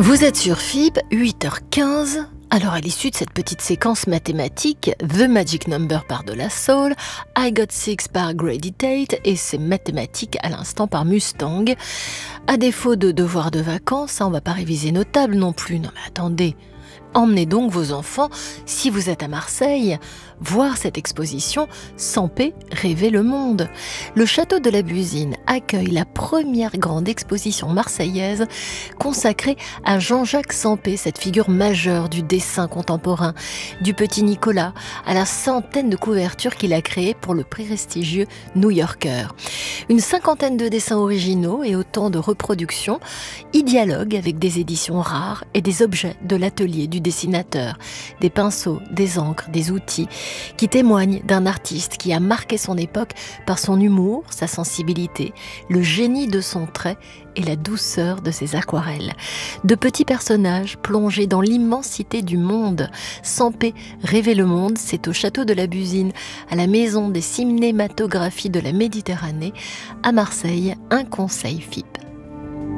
Vous êtes sur FIB, 8h15. Alors à l'issue de cette petite séquence mathématique, The Magic Number par De La Soul, I Got Six par Grady Tate et c'est mathématiques à l'instant par Mustang. À défaut de devoirs de vacances, on va pas réviser nos tables non plus. Non mais attendez, emmenez donc vos enfants, si vous êtes à Marseille, voir cette exposition Sampé, rêver le monde. Le château de la Busine accueille la première grande exposition marseillaise consacrée à Jean-Jacques Sampé, cette figure majeure du dessin contemporain, du petit Nicolas à la centaine de couvertures qu'il a créées pour le prestigieux New Yorker. Une cinquantaine de dessins originaux et autant de reproductions y dialoguent avec des éditions rares et des objets de l'atelier du dessinateur, des pinceaux, des encres, des outils qui témoignent d'un artiste qui a marqué son époque par son humour, sa sensibilité, le génie de son trait et la douceur de ses aquarelles. De petits personnages plongés dans l'immensité du monde. Sampé, rêver le monde, c'est au château de la Busine, à la maison des cinématographies de la Méditerranée, à Marseille, un conseil FIB.